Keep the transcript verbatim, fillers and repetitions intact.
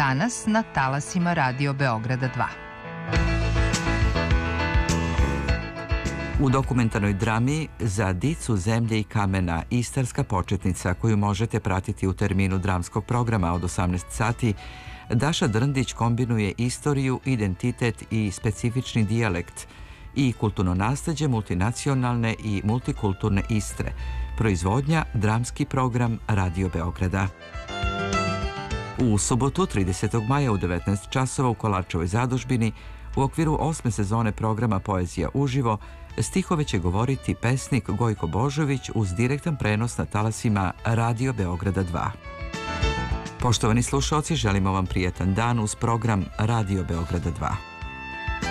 danas na talasima Radio Beograda dva. U dokumentarnoj drami Za dicu zemlje i kamena, istarska početnica koju možete pratiti u terminu dramskog programa od osamnaest sati, Daša Drndić kombinuje istoriju, identitet i specifični dijalekt i kulturno nasleđe multinacionalne i multikulturne Istre. Proizvodnja dramski program Radio Beograda. U subotu tridesetog maja u devetnaest časova u Kolarčevoj zadužbini u okviru osme sezone programa Poezija uživo stihove će govoriti pesnik Gojko Božović uz direktan prenos na talasima Radio Beograda dva. Poštovani slušalci, želimo vam prijetan dan uz program Radio Beograda dva.